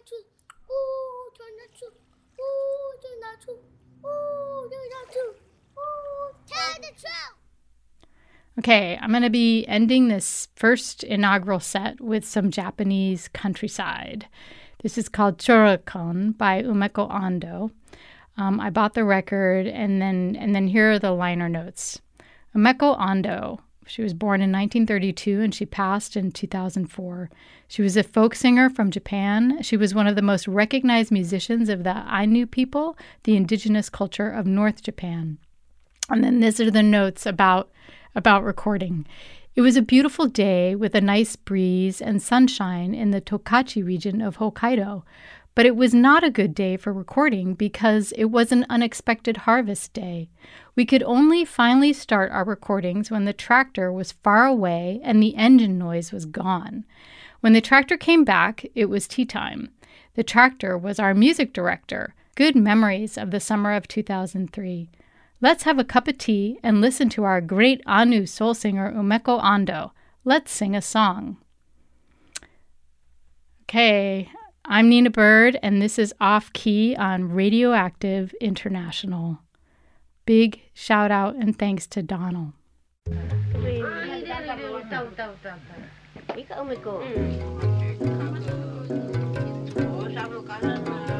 Okay, I'm going to be ending this first inaugural set with some Japanese countryside. This is called Chorokon by Umeko Ando. I bought the record, and then here are the liner notes. Umeko Ando, she was born in 1932 and she passed in 2004. She was a folk singer from Japan. She was one of the most recognized musicians of the Ainu people, the indigenous culture of North Japan. And then these are the notes about recording. It was a beautiful day with a nice breeze and sunshine in the Tokachi region of Hokkaido. But it was not a good day for recording because it was an unexpected harvest day. We could only finally start our recordings when the tractor was far away and the engine noise was gone. When the tractor came back, it was tea time. The tractor was our music director. Good memories of the summer of 2003. Let's have a cup of tea and listen to our great Ainu soul singer Umeko Ando. Let's sing a song. Okay, I'm Nina Bird, and this is Off Key on Radioactive International. Big shout out and thanks to Donald. Ika Umeko.